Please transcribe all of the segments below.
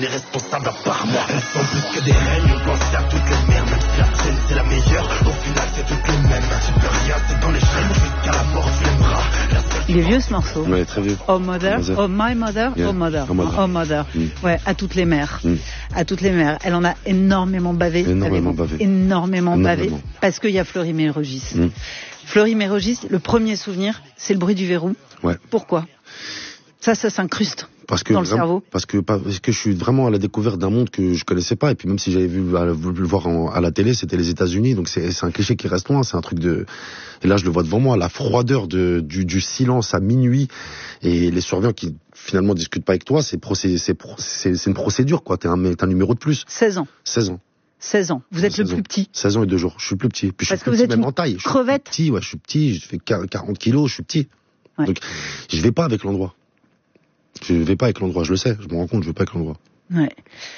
n'est responsable à part moi. Elles sont plus que des reines, on pense à toutes les mères. Même si la tienne c'est la meilleure, au final c'est toutes les mêmes. Tu peux rien, c'est dans les chaînes, jusqu'à la mort tu l'aimeras. Il est vieux ce morceau. Ouais, très vieux. Oh Mother, oh My Mother, yeah. Oh Mother, Oh Mother. Oh Mother. Ouais, à toutes les mères. À toutes les mères. Elle en a énormément bavé. Énormément bavé. Parce qu'il y a Fleury Mérogis. Fleury Mérogis, le premier souvenir, c'est le bruit du verrou. Ouais. Pourquoi ? Ça s'incruste dans le cerveau. Parce que je suis vraiment à la découverte d'un monde que je connaissais pas. Et puis même si j'avais voulu le voir à la télé, c'était les États-Unis. Donc c'est un cliché qui reste loin. C'est un truc de. Et là, je le vois devant moi, la froideur du silence à minuit et les surveillants qui finalement discutent pas avec toi. C'est une procédure, quoi. T'es un numéro de plus. 16 ans. 16 ans. Vous êtes le plus petit. 16 ans et 2 jours. Je suis plus petit. Puis parce je suis que plus vous petit êtes même en taille. Crevette. Je suis petit. Je fais 40 kilos. Je suis petit. Ouais. Donc je vais pas avec l'endroit. Je vais pas avec l'endroit. Je le sais. Je me rends compte. Je vais pas avec l'endroit. Ouais.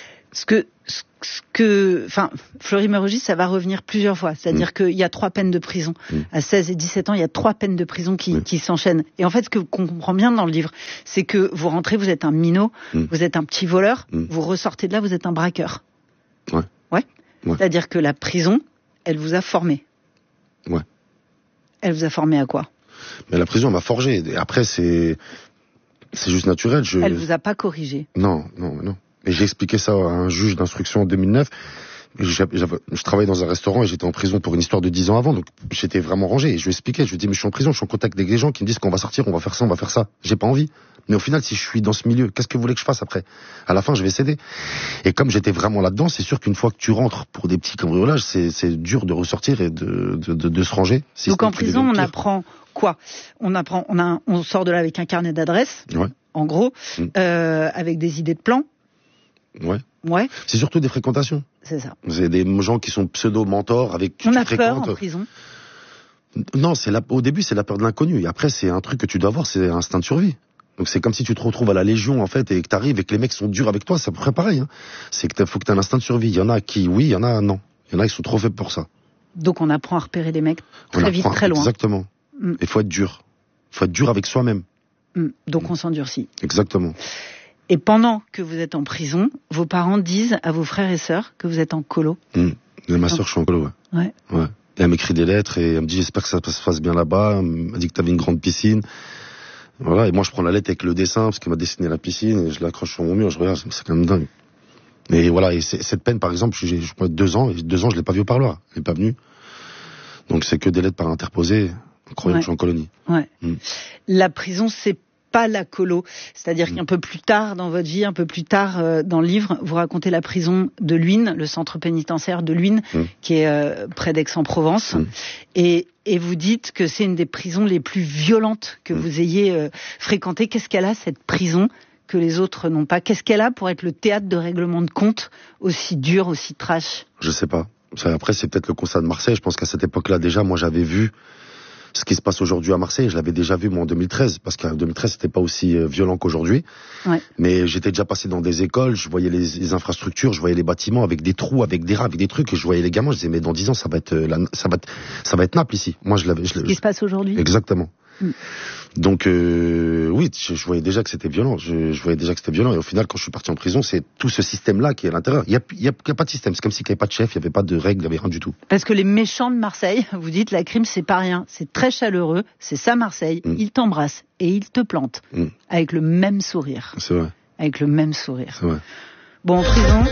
Fleury Mérogis, ça va revenir plusieurs fois. C'est-à-dire qu'il y a 3 peines de prison. À 16 et 17 ans, il y a 3 peines de prison qui s'enchaînent. Et en fait, ce qu'on comprend bien dans le livre, c'est que vous rentrez, vous êtes un minot, vous êtes un petit voleur, vous ressortez de là, vous êtes un braqueur. Ouais. C'est-à-dire que la prison, elle vous a formé. Ouais. Elle vous a formé à quoi ? Mais la prison, elle m'a forgé. Et après, c'est juste naturel. Elle vous a pas corrigé. Non. Et j'ai expliqué ça à un juge d'instruction en 2009. Je travaillais dans un restaurant et j'étais en prison pour une histoire de 10 ans avant, donc j'étais vraiment rangé. Et je lui expliquais, je lui dis mais je suis en prison, je suis en contact avec des gens qui me disent qu'on va sortir, on va faire ça. J'ai pas envie. Mais au final, si je suis dans ce milieu, qu'est-ce que vous voulez que je fasse après ? À la fin, je vais céder. Et comme j'étais vraiment là-dedans, c'est sûr qu'une fois que tu rentres pour des petits cambriolages, c'est dur de ressortir et de se ranger. Donc en prison, on apprend quoi ? On sort de là avec un carnet d'adresses, en gros, avec des idées de plans. Ouais. C'est surtout des fréquentations. C'est ça. C'est des gens qui sont pseudo-mentors avec qui on tu a fréquentes. peur en prison. Non, au début, c'est la peur de l'inconnu. Et après, c'est un truc que tu dois avoir, c'est un instinct de survie. Donc c'est comme si tu te retrouves à la Légion, en fait, et que t'arrives et que les mecs sont durs avec toi, c'est à peu près pareil. Hein. C'est que faut que t'aies un instinct de survie. Il y en a qui, oui, il y en a non. Il y en a qui sont trop faibles pour ça. Donc on apprend à repérer les mecs très vite, très loin. Exactement. Et faut être dur. Faut être dur avec soi-même. Donc on s'endurcit. Exactement. Et pendant que vous êtes en prison, vos parents disent à vos frères et sœurs que vous êtes en colo. Et ma sœur, je suis en colo, ouais. Et elle m'écrit des lettres et elle me dit j'espère que ça se passe bien là-bas. Elle m'a dit que t'avais une grande piscine. Voilà. Et moi, je prends la lettre avec le dessin parce qu'elle m'a dessiné la piscine et je l'accroche sur mon mur. Je regarde, c'est quand même dingue. Et voilà. Et cette peine, par exemple, je prends 2 ans. Et 2 ans, je l'ai pas vu au parloir. Elle n'est pas venue. Donc c'est que des lettres par interposées. Croyant que je suis en colonie. Ouais. La prison, c'est pas la colo. C'est-à-dire qu'un peu plus tard dans votre vie, un peu plus tard dans le livre, vous racontez la prison de Luynes, le centre pénitentiaire de Luynes, qui est près d'Aix-en-Provence. Et vous dites que c'est une des prisons les plus violentes que vous ayez fréquentées. Qu'est-ce qu'elle a, cette prison, que les autres n'ont pas ? Qu'est-ce qu'elle a pour être le théâtre de règlement de compte aussi dur, aussi trash ? Je sais pas. Après, c'est peut-être le constat de Marseille. Je pense qu'à cette époque-là, déjà, moi, j'avais vu ce qui se passe aujourd'hui à Marseille. Je l'avais déjà vu, moi, en 2013, parce qu'en 2013, c'était pas aussi violent qu'aujourd'hui. Mais j'étais déjà passé dans des écoles, je voyais les infrastructures, je voyais les bâtiments avec des trous, avec des rats, avec des trucs, et je voyais les gamins, je disais, mais dans 10 ans, ça va être Naples, ici. Moi, ce qui se passe aujourd'hui. Exactement. Donc oui, je voyais déjà que c'était violent. Je voyais déjà que c'était violent. Et au final, quand je suis parti en prison, c'est tout ce système-là qui est à l'intérieur. Il y a pas de système. C'est comme s'il n'y avait pas de chef, il n'y avait pas de règles, il n'y avait rien du tout. Parce que les méchants de Marseille, vous dites, la crime, c'est pas rien. C'est très chaleureux. C'est ça, Marseille. Ils t'embrassent et ils te plantent avec le même sourire. C'est vrai. Avec le même sourire. C'est vrai. Bon, en prison,